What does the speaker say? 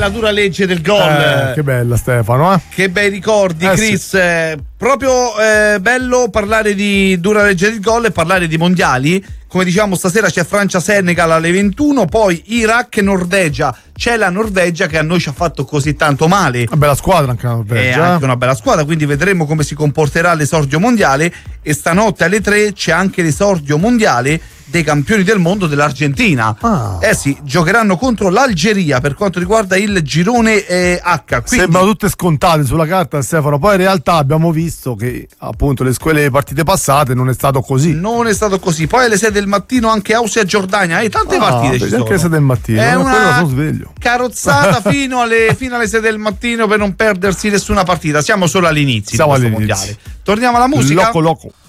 natura legge del gol. Che bella Stefano, Che bei ricordi, Chris. Sì. Proprio bello parlare di dura legge del gol e parlare di mondiali. Come diciamo, stasera c'è Francia-Senegal alle 21, poi Iraq-Norvegia. C'è la Norvegia che a noi ci ha fatto così tanto male. Una bella squadra anche la Norvegia. È anche una bella squadra, quindi vedremo come si comporterà l'esordio mondiale. E stanotte alle 3 c'è anche l'esordio mondiale dei campioni del mondo dell'Argentina. Sì, giocheranno contro l'Algeria per quanto riguarda il girone H. Quindi sembrano tutte scontate sulla carta, Stefano, poi in realtà abbiamo visto che appunto le partite passate non è stato così. Non è stato così. Poi alle 6 del mattino anche Austria-Giordania, tante partite ci sono. Anche alle 6 del mattino, è una sono sveglio. Carrozzata fino alle 6 del mattino per non perdersi nessuna partita. Siamo solo all'inizio di questo mondiale. Torniamo alla musica. Loco.